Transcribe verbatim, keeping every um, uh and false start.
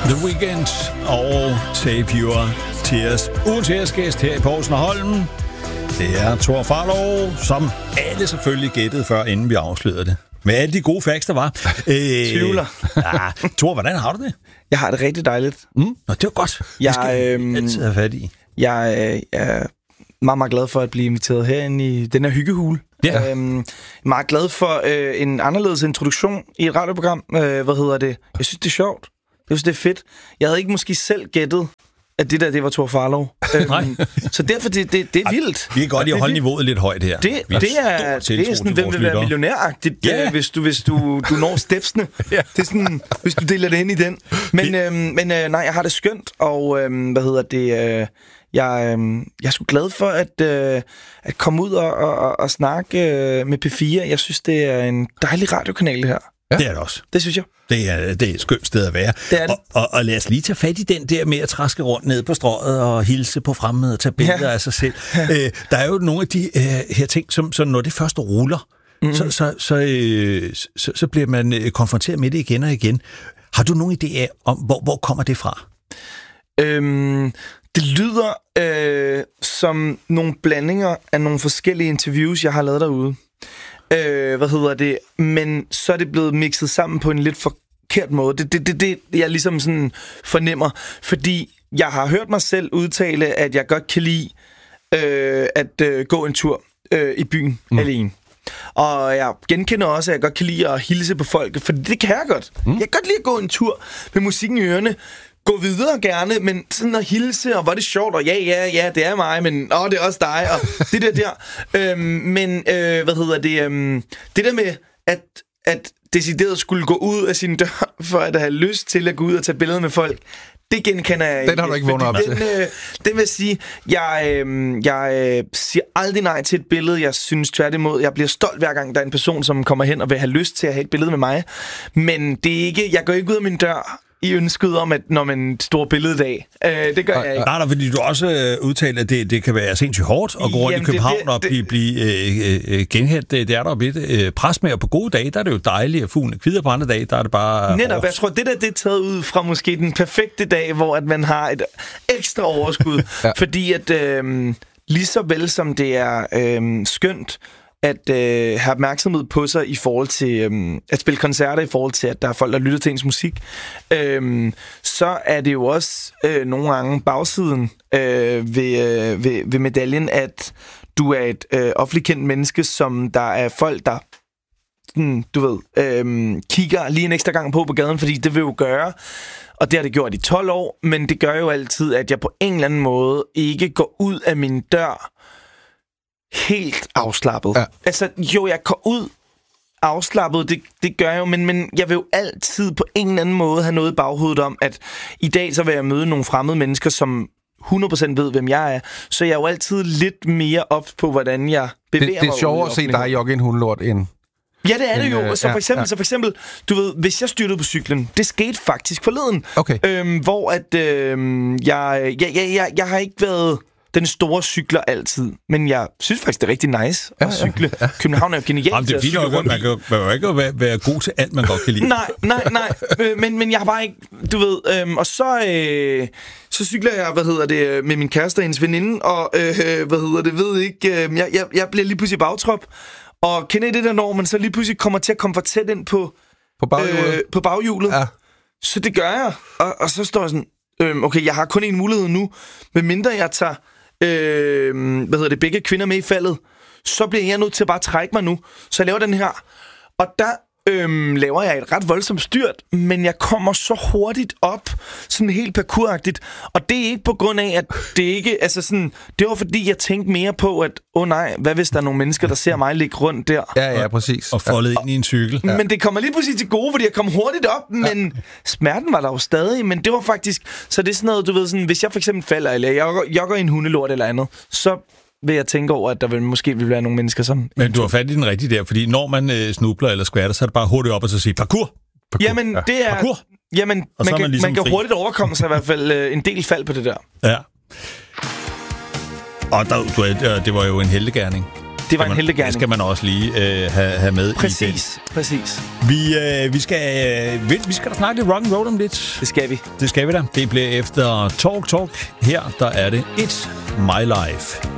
The Weeknd og Save Your Tears. Ugens æresgæst her i Poulsen og Holm, det er Tor Farlov, som alle selvfølgelig gættede før, inden vi afslørede det. Med alle de gode facts, der var. Øh, Tvivler. Ja, Tor, hvordan har du det? Jeg har det rigtig dejligt. Mm? Nå, det var godt. Jeg skal øhm, altid have fat i. Jeg, jeg er meget, meget glad for at blive inviteret herinde i den her hyggehule. Ja. Øhm, meget glad for øh, en anderledes introduktion i et radioprogram. Øh, hvad hedder det? Jeg synes, det er sjovt. Jeg synes, det er fedt. Jeg havde ikke måske selv gættet, at det der, det var Tor Farlov. øhm, så derfor, det, det, det er vildt. Vi er godt i at holde niveauet lidt højt her. Det, det er, det er sådan, hvem vil være millionæragtigt, yeah. hvis, du, hvis du, du når stepsene. Yeah. Det er sådan, hvis du deler det ind i den. Men, øhm, men øh, nej, jeg har det skønt, og øhm, hvad hedder det... Øh, Jeg, øh, jeg er sgu glad for at, øh, at komme ud og, og, og snakke øh, med P fire. Jeg synes, det er en dejlig radiokanal, det her. Ja. Det er det også. Det synes jeg. Det er, det er et skønt sted at være. Det er det. Og, og, og lad os lige tage fat i den der med at traske rundt ned på strøget og hilse på fremmede og tage billeder ja. af sig selv. Ja. Øh, der er jo nogle af de øh, her ting, som så når det først ruller, mm-hmm. så, så, så, øh, så, så bliver man øh, konfronteret med det igen og igen. Har du nogen idé om, hvor, hvor kommer det fra? Øhm... Det lyder øh, som nogle blandinger af nogle forskellige interviews, jeg har lavet derude. Øh, hvad hedder det? Men så er det blevet mixet sammen på en lidt forkert måde. Det det, det, det jeg ligesom sådan fornemmer. Fordi jeg har hørt mig selv udtale, at jeg godt kan lide øh, at øh, gå en tur øh, i byen mm. alene. Og jeg genkender også, at jeg godt kan lide at hilse på folk, for det kan jeg godt. Mm. Jeg kan godt lide at gå en tur med musikken i ørerne. Gå videre gerne, men sådan at hilse, og hvor er det sjovt, og ja, ja, ja, det er mig, men åh, det er også dig, og det der der. Øhm, men, øh, hvad hedder det, øhm, det der med, at, at decideret skulle gå ud af sin dør, for at have lyst til at gå ud og tage billeder med folk, det genkender jeg ikke. Den har du ikke vågnet op den, til. Øh, den vil jeg sige, jeg, øh, jeg øh, siger aldrig nej til et billede. Jeg synes tværtimod, jeg bliver stolt hver gang, der er en person, som kommer hen og vil have lyst til at have et billede med mig. Men det er ikke, jeg går ikke ud af min dør i ønsket om, at når man en stor billeddag. Øh, det gør jeg ikke. Nej, nej, fordi du også øh, udtaler, at det, det kan være sindssygt hårdt at gå rundt Jamen, i København det, det, og blive, blive øh, øh, genhændt. Det, det er der jo lidt øh, pres med, og på gode dage, der er det jo dejligt, at fuglen kvider på andre dage, der er det bare netop, hårdt. Jeg tror, det der det er taget ud fra måske den perfekte dag, hvor at man har et ekstra overskud. ja. Fordi at øh, lige så vel som det er øh, skønt, at øh, have opmærksomhed på sig i forhold til øh, at spille koncerter, i forhold til, at der er folk, der lytter til ens musik, øh, så er det jo også øh, nogle gange bagsiden øh, ved, øh, ved, ved medaljen, at du er et øh, offentligt kendt menneske, som der er folk, der sådan, du ved, øh, kigger lige en ekstra gang på på gaden, fordi det vil jo gøre, og det har det gjort i tolv år, men det gør jo altid, at jeg på en eller anden måde ikke går ud af min dør helt afslappet. Ja. Altså, jo, jeg går ud afslappet, det, det gør jeg jo, men, men jeg vil jo altid på en eller anden måde have noget i baghovedet om, at i dag så vil jeg møde nogle fremmede mennesker, som hundrede procent ved, hvem jeg er. Så jeg er jo altid lidt mere ops på, hvordan jeg bevæger mig. Det, det er sjovere at se dig jogge en hundelort end... Ja, det er det en, jo. Så for, eksempel, ja, ja. så for eksempel, du ved, hvis jeg styrtede på cyklen, det skete faktisk forleden. Okay. Øhm, hvor at øhm, jeg, jeg, jeg, jeg, jeg har ikke været den store cykler altid, men jeg synes faktisk, det er rigtig nice at cykle. Ja, ja. København er jo genialt. Jamen, det er fint nok, man kan jo ikke være, være god til alt, man godt kan lide. Nej, nej, nej. men, men jeg har bare ikke, du ved, øhm, og så, øh, så cykler jeg, hvad hedder det, med min kæreste og hendes veninde, og øh, hvad hedder det, ved ikke, øh, jeg, jeg, jeg bliver lige pludselig bagtrop, og kender I det der, når man så lige pludselig kommer til at komme for tæt ind på, på baghjulet? Øh, på baghjulet. Ja. Så det gør jeg, og, og så står jeg sådan, øh, okay, jeg har kun en mulighed nu, medmindre jeg tager Øh, hvad hedder det, begge kvinder med i faldet, så bliver jeg nødt til at bare trække mig nu. Så jeg laver den her, og der øhm, laver jeg et ret voldsomt styrt, men jeg kommer så hurtigt op, sådan helt parkouragtigt, og det er ikke på grund af, at det ikke, altså sådan, det var fordi, jeg tænkte mere på, at åh oh nej, hvad hvis der er nogle mennesker, der ser mig ligge rundt der? Ja, ja, præcis. Og foldet ind i en cykel. Ja. Men det kommer lige præcis til gode, fordi jeg kom hurtigt op, men ja. Smerten var der jo stadig, men det var faktisk, så det er sådan noget, du ved, sådan, hvis jeg for eksempel falder, eller jeg jogger i en hundelort eller andet, så vil jeg tænke over, at der vil måske vil være nogle mennesker, som... Men du har fat i den rigtige der, fordi når man øh, snubler eller skvatter, så er det bare hurtigt op og så sige, parkour! parkour. Jamen, det er... Parkour! Jamen, man, man, kan, ligesom man kan fri. hurtigt overkomme sig i hvert fald øh, en del fald på det der. Ja. Og der, du, det var jo en heltegerning. det var en heltegerning. Det skal man også lige øh, have, have med præcis, i den. Præcis. Vi, øh, vi, skal, øh, vi, vi skal da snakke lidt rock and roll om lidt. Det skal vi. Det skal vi da. Det bliver efter Talk Talk. Her, der er det It's My Life.